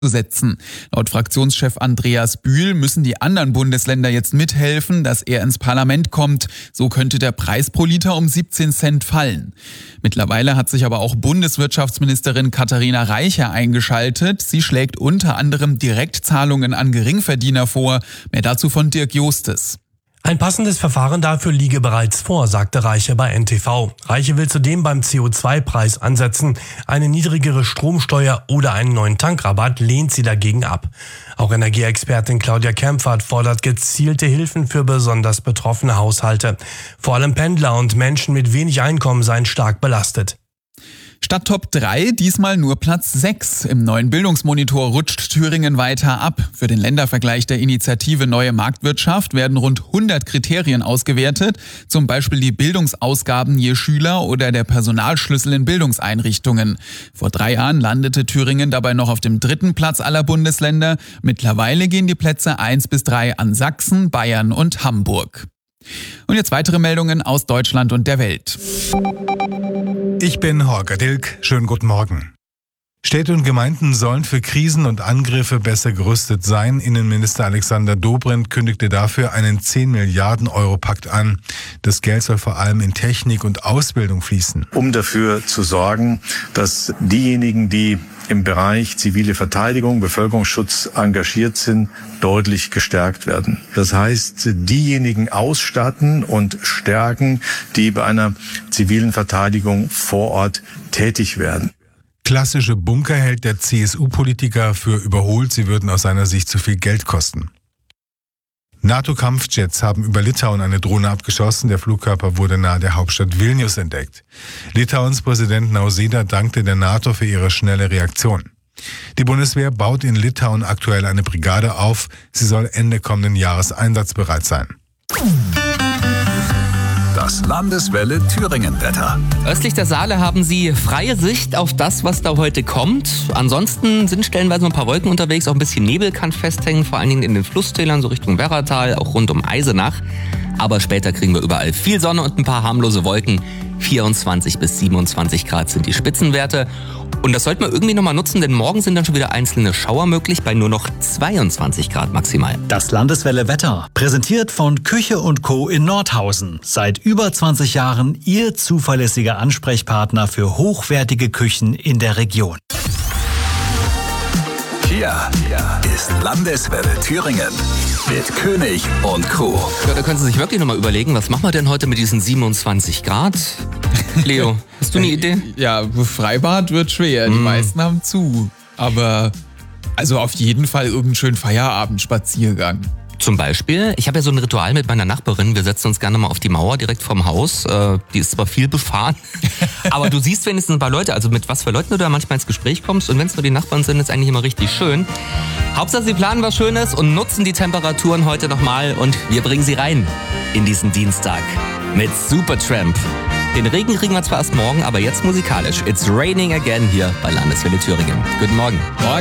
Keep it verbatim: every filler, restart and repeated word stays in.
zu setzen. Laut Fraktionschef Andreas Bühl müssen die anderen Bundesländer jetzt mithelfen, dass er ins Parlament kommt. So könnte der Preis pro Liter um siebzehn Cent fallen. Mittlerweile hat sich aber auch Bundeswirtschaftsministerin Katharina Reiche eingeschaltet. Sie schlägt unter anderem Direktzahlungen an Geringverdiener vor. Mehr dazu von Dirk Justes. Ein passendes Verfahren dafür liege bereits vor, sagte Reiche bei N T V. Reiche will zudem beim C O zwei Preis ansetzen. Eine niedrigere Stromsteuer oder einen neuen Tankrabatt lehnt sie dagegen ab. Auch Energieexpertin Claudia Kempfert fordert gezielte Hilfen für besonders betroffene Haushalte. Vor allem Pendler und Menschen mit wenig Einkommen seien stark belastet. Statt Top drei diesmal nur Platz sechs. Im neuen Bildungsmonitor rutscht Thüringen weiter ab. Für den Ländervergleich der Initiative Neue Marktwirtschaft werden rund hundert Kriterien ausgewertet, zum Beispiel die Bildungsausgaben je Schüler oder der Personalschlüssel in Bildungseinrichtungen. Vor drei Jahren landete Thüringen dabei noch auf dem dritten Platz aller Bundesländer. Mittlerweile gehen die Plätze eins bis drei an Sachsen, Bayern und Hamburg. Und jetzt weitere Meldungen aus Deutschland und der Welt. Ich bin Holger Dilk. Schönen guten Morgen. Städte und Gemeinden sollen für Krisen und Angriffe besser gerüstet sein. Innenminister Alexander Dobrindt kündigte dafür einen zehn Milliarden Euro Pakt an. Das Geld soll vor allem in Technik und Ausbildung fließen. Um dafür zu sorgen, dass diejenigen, die im Bereich zivile Verteidigung, Bevölkerungsschutz engagiert sind, deutlich gestärkt werden. Das heißt, diejenigen ausstatten und stärken, die bei einer zivilen Verteidigung vor Ort tätig werden. Klassische Bunker hält der C S U-Politiker für überholt. Sie würden aus seiner Sicht zu viel Geld kosten. NATO-Kampfjets haben über Litauen eine Drohne abgeschossen. Der Flugkörper wurde nahe der Hauptstadt Vilnius entdeckt. Litauens Präsident Nausėda dankte der NATO für ihre schnelle Reaktion. Die Bundeswehr baut in Litauen aktuell eine Brigade auf. Sie soll Ende kommenden Jahres einsatzbereit sein. Das Landeswelle Thüringen-Wetter. Östlich der Saale haben Sie freie Sicht auf das, was da heute kommt. Ansonsten sind stellenweise ein paar Wolken unterwegs, auch ein bisschen Nebel kann festhängen, vor allen Dingen in den Flusstälern, so Richtung Werratal, auch rund um Eisenach. Aber später kriegen wir überall viel Sonne und ein paar harmlose Wolken. vierundzwanzig bis siebenundzwanzig Grad sind die Spitzenwerte. Und das sollten wir irgendwie nochmal nutzen, denn morgen sind dann schon wieder einzelne Schauer möglich bei nur noch zweiundzwanzig Grad maximal. Das Landeswelle Wetter, präsentiert von Küche und Co. in Nordhausen. Seit über zwanzig Jahren Ihr zuverlässiger Ansprechpartner für hochwertige Küchen in der Region. Hier ist Landeswelle Thüringen mit König und Co. Ja, da können Sie sich wirklich nochmal überlegen, was machen wir denn heute mit diesen siebenundzwanzig Grad? Leo, hast du eine Idee? Ja, Freibad wird schwer. Die mm. meisten haben zu. Aber also auf jeden Fall irgendeinen schönen Feierabendspaziergang. Zum Beispiel, ich habe ja so ein Ritual mit meiner Nachbarin. Wir setzen uns gerne mal auf die Mauer direkt vorm Haus. Äh, die ist zwar viel befahren, aber du siehst wenigstens ein paar Leute. Also mit was für Leuten du da manchmal ins Gespräch kommst. Und wenn es nur die Nachbarn sind, ist eigentlich immer richtig schön. Hauptsache, sie planen was Schönes und nutzen die Temperaturen heute nochmal. Und wir bringen sie rein in diesen Dienstag mit Supertramp. Den Regen kriegen wir zwar erst morgen, aber jetzt musikalisch. It's raining again hier bei Landeswelle Thüringen. Guten Morgen. Morgen.